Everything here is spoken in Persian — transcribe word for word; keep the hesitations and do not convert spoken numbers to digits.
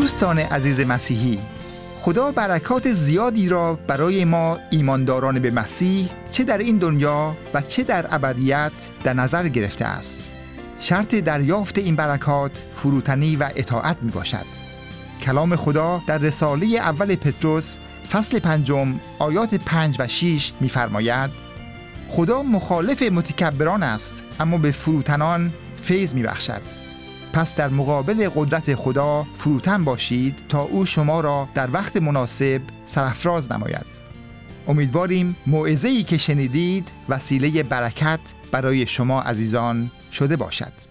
دوستان عزیز مسیحی، خدا برکات زیادی را برای ما ایمانداران به مسیح چه در این دنیا و چه در ابدیت در نظر گرفته است. شرط دریافت این برکات فروتنی و اطاعت می باشد. کلام خدا در رساله اول پتروس فصل پنجم آیات پنج و شش می فرماید: خدا مخالف متکبران است، اما به فروتنان فیض می بخشد. پس در مقابل قدرت خدا فروتن باشید تا او شما را در وقت مناسب سرافراز نماید. امیدواریم موعظه‌ای که شنیدید وسیله برکت برای شما عزیزان شده باشد.